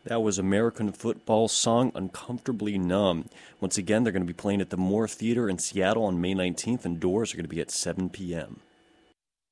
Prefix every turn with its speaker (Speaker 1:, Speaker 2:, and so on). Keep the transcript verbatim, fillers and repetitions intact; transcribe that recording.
Speaker 1: That was American Football's song Uncomfortably Numb. Once again, they're going to be playing at the Moore Theater in Seattle on May nineteenth, and doors are going to be at seven p m